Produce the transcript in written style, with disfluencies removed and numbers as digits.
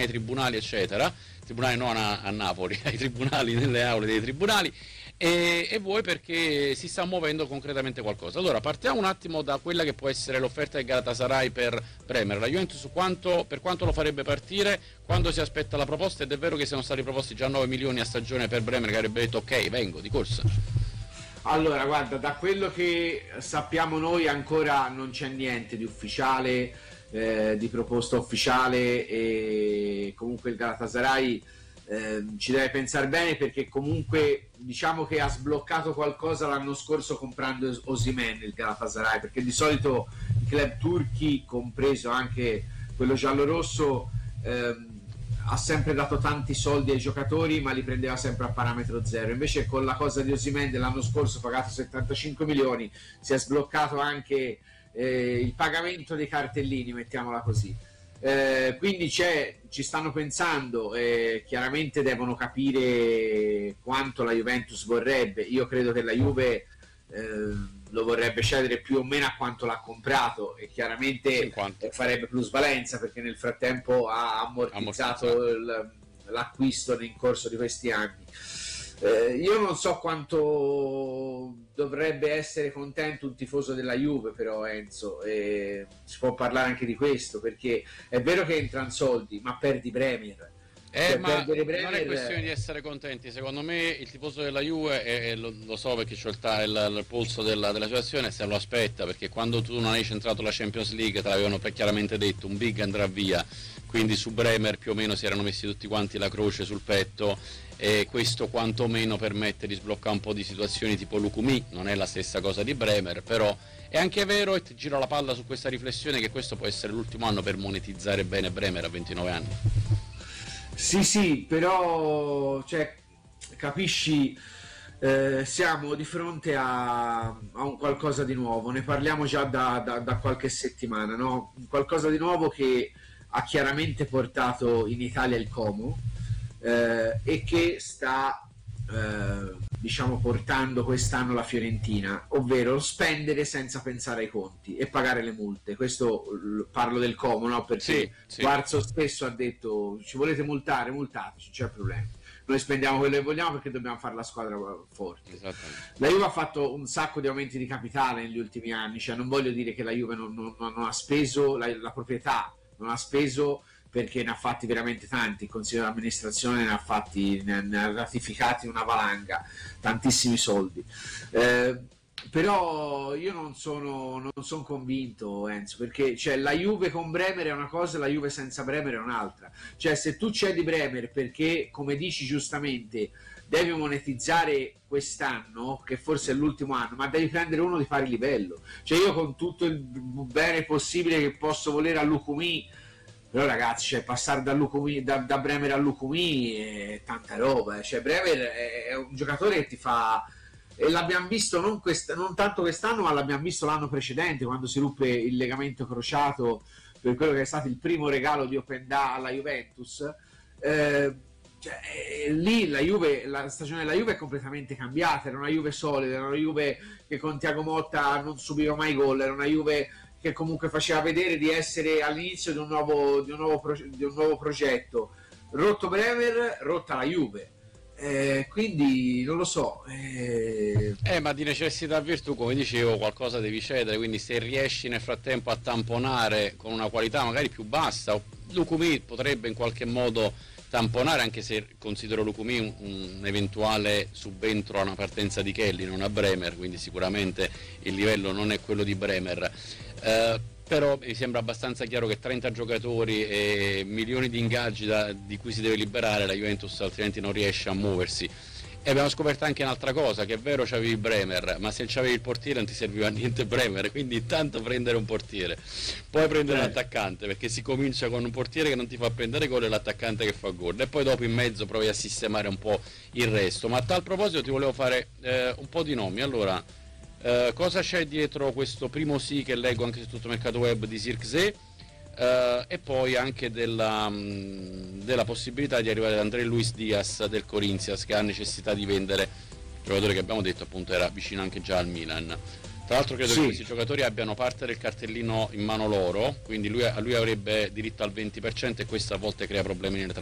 ai tribunali eccetera, tribunali non a Napoli, ai tribunali, nelle aule dei tribunali, e vuoi perché si sta muovendo concretamente qualcosa. Allora partiamo un attimo da quella che può essere l'offerta del Galatasaray per Bremer. La Juventus per quanto lo farebbe partire, quando si aspetta la proposta, ed è vero che siano stati proposti già 9 milioni a stagione per Bremer, che avrebbe detto ok, vengo di corsa. Allora, guarda, da quello che sappiamo noi ancora non c'è niente di ufficiale, di proposta ufficiale, e comunque il Galatasaray ci deve pensare bene, perché comunque diciamo che ha sbloccato qualcosa l'anno scorso comprando Osimhen, il Galatasaray, perché di solito i club turchi, compreso anche quello giallorosso, ha sempre dato tanti soldi ai giocatori ma li prendeva sempre a parametro zero. Invece con la cosa di Osimhen dell'anno scorso, pagato 75 milioni, si è sbloccato anche il pagamento dei cartellini, mettiamola così. Quindi ci stanno pensando, chiaramente devono capire quanto la Juventus vorrebbe. Io credo che la Juve lo vorrebbe cedere più o meno a quanto l'ha comprato, e chiaramente 50. farebbe plusvalenza, perché nel frattempo ha ammortizzato l'acquisto nel corso di questi anni. Io non so quanto dovrebbe essere contento un tifoso della Juve, però Enzo, si può parlare anche di questo, perché è vero che entrano soldi, ma perdi Bremer. Ma non è questione di essere contenti. Secondo me il tifoso della Juve, e lo so perché c'ho il polso della situazione, se lo aspetta, perché quando tu non hai centrato la Champions League te l'avevano chiaramente detto, un big andrà via, quindi su Bremer più o meno si erano messi tutti quanti la croce sul petto, e questo quantomeno permette di sbloccare un po' di situazioni tipo Lukumi. Non è la stessa cosa di Bremer, però è anche vero, e ti giro la palla su questa riflessione, che questo può essere l'ultimo anno per monetizzare bene Bremer a 29 anni. Sì, però capisci, siamo di fronte a un qualcosa di nuovo. Ne parliamo già da qualche settimana, no? Qualcosa di nuovo che ha chiaramente portato in Italia il Como, e che sta diciamo portando quest'anno la Fiorentina, ovvero spendere senza pensare ai conti e pagare le multe. Questo parlo del Como, no? Perché sì. Guarzo stesso ha detto: ci volete multare, multateci, c'è problema, noi spendiamo quello che vogliamo perché dobbiamo fare la squadra forte. La Juve ha fatto un sacco di aumenti di capitale negli ultimi anni, cioè non voglio dire che la Juve non ha speso, la proprietà non ha speso, perché ne ha fatti veramente tanti. Il consiglio d'amministrazione ne ha ratificati una valanga, tantissimi soldi, però io non sono convinto, Enzo, perché la Juve con Bremer è una cosa e la Juve senza Bremer è un'altra. Cioè, se tu cedi Bremer perché, come dici giustamente, devi monetizzare quest'anno, che forse è l'ultimo anno, ma devi prendere uno di pari livello. Cioè, io con tutto il bene possibile che posso volere a Lukumi, però ragazzi, passare da Bremer a Lukumi è tanta roba. Bremer è un giocatore che ti fa, e l'abbiamo visto non tanto quest'anno, ma l'abbiamo visto l'anno precedente, quando si ruppe il legamento crociato per quello che è stato il primo regalo di Openda alla Juventus. Lì la stagione della Juve è completamente cambiata. Era una Juve solida, era una Juve che con Thiago Motta non subiva mai gol, era una Juve che comunque faceva vedere di essere all'inizio di un nuovo progetto. Rotto Bremer, rotta la Juve, quindi non lo so, ma di necessità virtù, come dicevo, qualcosa devi cedere, quindi se riesci nel frattempo a tamponare con una qualità magari più bassa, Lukumi potrebbe in qualche modo tamponare, anche se considero Lukumi un eventuale subentro a una partenza di Kelly, non a Bremer, quindi sicuramente il livello non è quello di Bremer. Però mi sembra abbastanza chiaro che 30 giocatori e milioni di ingaggi di cui si deve liberare la Juventus altrimenti non riesce a muoversi. E abbiamo scoperto anche un'altra cosa, che è vero c'avevi Bremer, ma se c'avevi il portiere non ti serviva a niente Bremer, quindi intanto prendere un portiere, poi prendere un attaccante, perché si comincia con un portiere che non ti fa prendere gol e l'attaccante che fa gol, e poi dopo in mezzo provi a sistemare un po' il resto. Ma a tal proposito ti volevo fare un po' di nomi. Allora, cosa c'è dietro questo primo sì che leggo anche su tutto il mercato web di Zirkzee, e poi anche della possibilità di arrivare ad André Luis Diaz del Corinthians, che ha necessità di vendere, giocatore che abbiamo detto appunto era vicino anche già al Milan. Tra l'altro credo che questi giocatori abbiano parte del cartellino in mano loro, quindi lui avrebbe diritto al 20% e questo a volte crea problemi nelle